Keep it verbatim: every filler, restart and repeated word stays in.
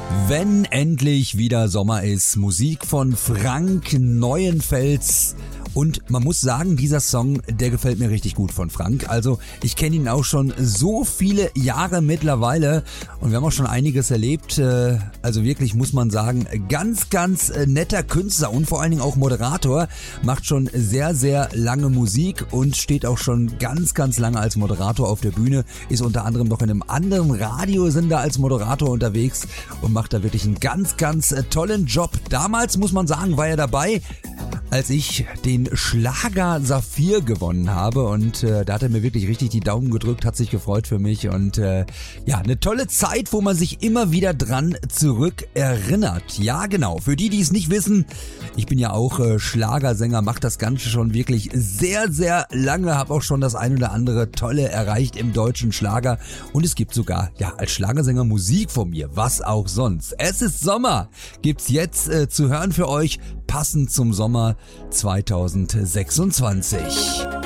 Wenn endlich wieder Sommer ist, Musik von Frank Neuenfels. Und man muss sagen, dieser Song, der gefällt mir richtig gut von Frank. Also ich kenne ihn auch schon so viele Jahre mittlerweile und wir haben auch schon einiges erlebt. Also wirklich muss man sagen, ganz, ganz netter Künstler und vor allen Dingen auch Moderator. Macht schon sehr, sehr lange Musik und steht auch schon ganz, ganz lange als Moderator auf der Bühne. Ist unter anderem noch in einem anderen Radiosender als Moderator unterwegs und macht da wirklich einen ganz, ganz tollen Job. Damals, muss man sagen, war er dabei, als ich den Schlager Saphir gewonnen habe und äh, da hat er mir wirklich richtig die Daumen gedrückt, hat sich gefreut für mich und äh, ja, eine tolle Zeit, wo man sich immer wieder dran zurück erinnert. Ja, genau, für die, die es nicht wissen, ich bin ja auch äh, Schlagersänger, mache das Ganze schon wirklich sehr, sehr lange, habe auch schon das ein oder andere Tolle erreicht im deutschen Schlager und es gibt sogar, ja, als Schlagersänger Musik von mir, was auch sonst. Es ist Sommer, gibt's jetzt äh, zu hören für euch, passend zum Sommer zweitausendsechsundzwanzig.